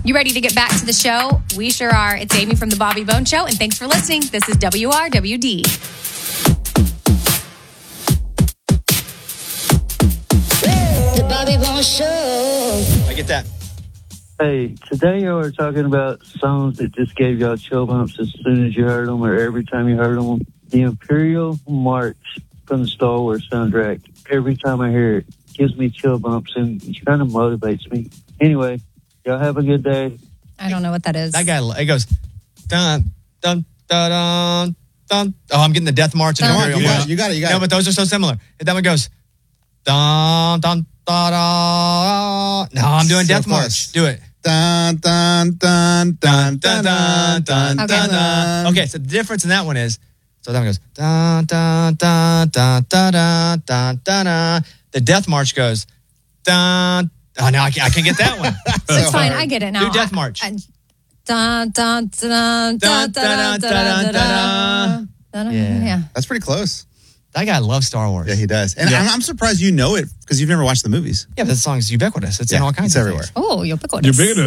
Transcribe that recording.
You ready to get back to the show? We sure are. It's Amy from The Bobby Bone Show, and thanks for listening. This is WRWD. The Bobby Bone Show. I get that. Hey, today you were talking about songs that just gave y'all chill bumps as soon as you heard them or every time you heard them. The Imperial March from the Star Wars soundtrack, every time I hear it, gives me chill bumps and it kind of motivates me. Anyway, y'all have a good day. I don't know what that is. That guy, it goes, dun, dun, dun, dun, dun. Oh, I'm getting the Death March and Imperial March. You got it. No, but those are so similar. And that one goes, dun, dun, dun, dun. No, I'm doing So Death close. March. Do it. Dun, dun, dun, dun, dun, dun, dun, Okay. dun, dun. Okay, so the difference in that one is, so that one goes, dun, dun, dun, dun, dun, dun, dun, dun, dun. The Death March goes, dun. Oh, no, I can't get that one. It's fine. I get it now. Do Death March. Dun, dun, dun, dun, dun, dun, dun, dun, dun. Yeah. That's pretty close. That guy loves Star Wars. Yeah, he does. And Yeah. I'm surprised you know it because you've never watched the movies. Yeah, but that song's ubiquitous. It's in all kinds it's of everywhere. things. Oh, ubiquitous. You're big enough.